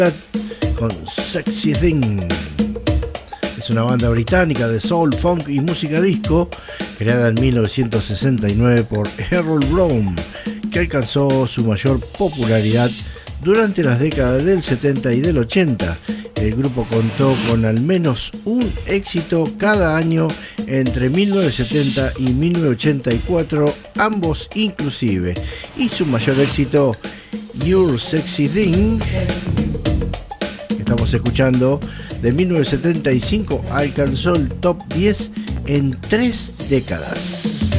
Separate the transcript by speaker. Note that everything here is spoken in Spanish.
Speaker 1: con Sexy Thing. Es una banda británica de soul, funk y música disco creada en 1969 por Harold Brown, que alcanzó su mayor popularidad durante las décadas del 70 y del 80. El grupo contó con al menos un éxito cada año entre 1970 y 1984, ambos inclusive, y su mayor éxito, Your Sexy Thing, que estamos escuchando, de 1975, alcanzó el top 10 en 3 décadas.